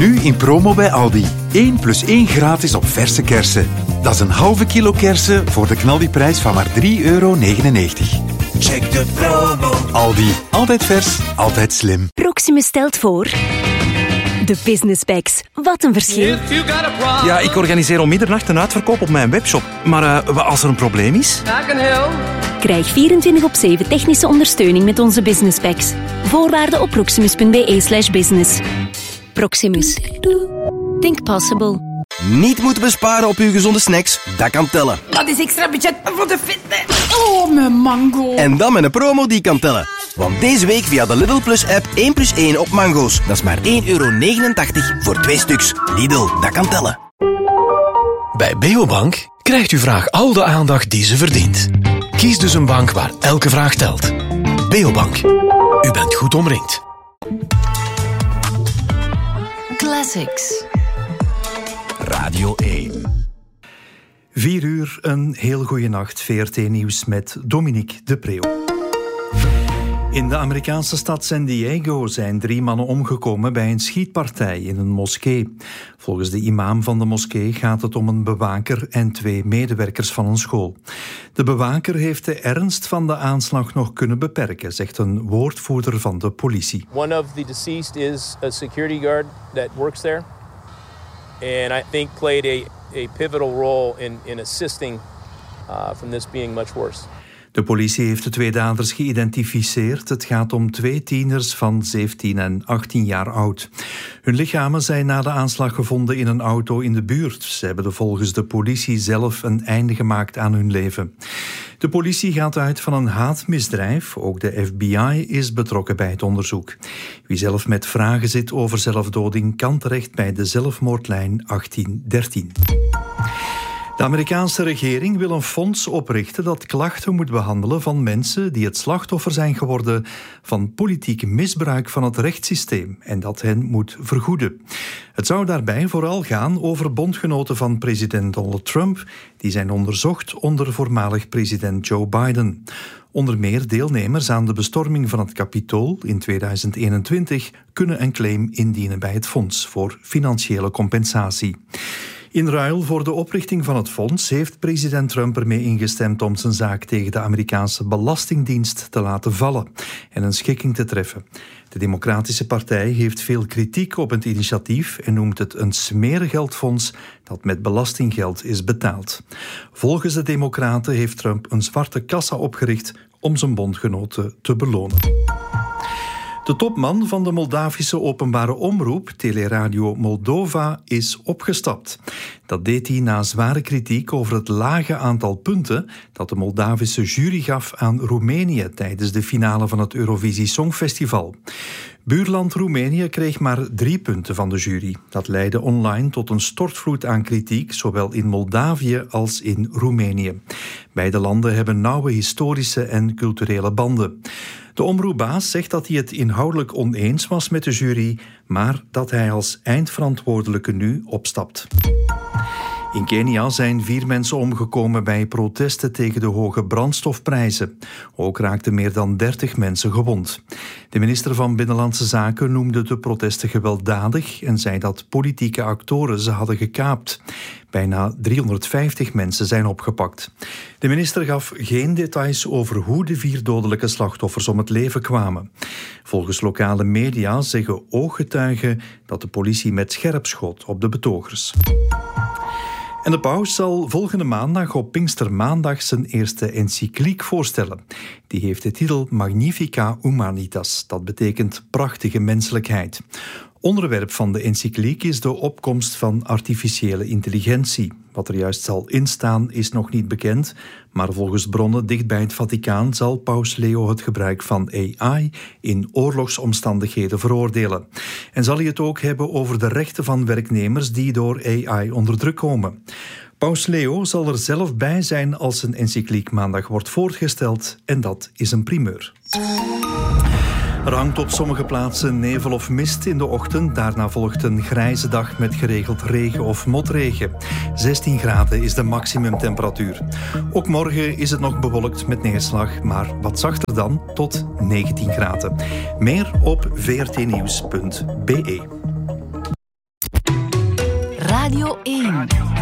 Nu in promo bij Aldi. 1 + 1 gratis op verse kersen. Dat is een halve kilo kersen voor de knaldiprijs van maar €3,99. Check de promo. Aldi. Altijd vers, altijd slim. Proximus stelt voor... De Business Packs. Wat een verschil. Ja, ik organiseer om middernacht een uitverkoop op mijn webshop. Maar als er een probleem is... Krijg 24/7 technische ondersteuning met onze Business Packs. Voorwaarden op proximus.be/business. Proximus. Think possible. Niet moeten besparen op uw gezonde snacks? Dat kan tellen. Dat is extra budget voor de fitness. Oh, mijn mango. En dan met een promo die kan tellen. Want deze week via de Lidl Plus app 1 + 1 op mango's. Dat is maar €1,89 voor 2 stuks. Lidl, dat kan tellen. Bij Beobank krijgt uw vraag al de aandacht die ze verdient. Kies dus een bank waar elke vraag telt. Beobank. U bent goed omringd. Classics. Radio 1. 4 uur, een heel goede nacht. VRT Nieuws met Dominique de Preeuw. In de Amerikaanse stad San Diego zijn 3 mannen omgekomen bij een schietpartij in een moskee. Volgens de imam van de moskee gaat het om een bewaker en 2 medewerkers van een school. De bewaker heeft de ernst van de aanslag nog kunnen beperken, zegt een woordvoerder van de politie. One of the deceased is a security guard that works there. And I think played a pivotal role in assisting from this being much worse. De politie heeft de 2 daders geïdentificeerd. Het gaat om 2 tieners van 17 en 18 jaar oud. Hun lichamen zijn na de aanslag gevonden in een auto in de buurt. Ze hebben volgens de politie zelf een einde gemaakt aan hun leven. De politie gaat uit van een haatmisdrijf. Ook de FBI is betrokken bij het onderzoek. Wie zelf met vragen zit over zelfdoding kan terecht bij de zelfmoordlijn 1813. De Amerikaanse regering wil een fonds oprichten dat klachten moet behandelen van mensen die het slachtoffer zijn geworden van politiek misbruik van het rechtssysteem en dat hen moet vergoeden. Het zou daarbij vooral gaan over bondgenoten van president Donald Trump die zijn onderzocht onder voormalig president Joe Biden. Onder meer deelnemers aan de bestorming van het Capitool in 2021 kunnen een claim indienen bij het fonds voor financiële compensatie. In ruil voor de oprichting van het fonds heeft president Trump ermee ingestemd om zijn zaak tegen de Amerikaanse Belastingdienst te laten vallen en een schikking te treffen. De Democratische Partij heeft veel kritiek op het initiatief en noemt het een smerengeldfonds dat met belastinggeld is betaald. Volgens de Democraten heeft Trump een zwarte kassa opgericht om zijn bondgenoten te belonen. De topman van de Moldavische openbare omroep, Teleradio Moldova, is opgestapt. Dat deed hij na zware kritiek over het lage aantal punten dat de Moldavische jury gaf aan Roemenië tijdens de finale van het Eurovisie Songfestival. Buurland Roemenië kreeg maar 3 punten van de jury. Dat leidde online tot een stortvloed aan kritiek, zowel in Moldavië als in Roemenië. Beide landen hebben nauwe historische en culturele banden. De omroepbaas zegt dat hij het inhoudelijk oneens was met de jury, maar dat hij als eindverantwoordelijke nu opstapt. In Kenia zijn 4 mensen omgekomen bij protesten tegen de hoge brandstofprijzen. Ook raakten meer dan 30 mensen gewond. De minister van Binnenlandse Zaken noemde de protesten gewelddadig en zei dat politieke actoren ze hadden gekaapt. Bijna 350 mensen zijn opgepakt. De minister gaf geen details over hoe de 4 dodelijke slachtoffers om het leven kwamen. Volgens lokale media zeggen ooggetuigen dat de politie met scherp schoot op de betogers. En de paus zal volgende maandag op Pinkstermaandag zijn eerste encycliek voorstellen. Die heeft de titel Magnifica Humanitas, dat betekent prachtige menselijkheid. Onderwerp van de encycliek is de opkomst van artificiële intelligentie. Wat er juist zal instaan is nog niet bekend, maar volgens bronnen dicht bij het Vaticaan zal paus Leo het gebruik van AI in oorlogsomstandigheden veroordelen. En zal hij het ook hebben over de rechten van werknemers die door AI onder druk komen. Paus Leo zal er zelf bij zijn als een encycliek maandag wordt voorgesteld en dat is een primeur. Er hangt op sommige plaatsen nevel of mist in de ochtend. Daarna volgt een grijze dag met geregeld regen of motregen. 16 graden is de maximumtemperatuur. Ook morgen is het nog bewolkt met neerslag, maar wat zachter dan, tot 19 graden. Meer op vrtnieuws.be. Radio 1.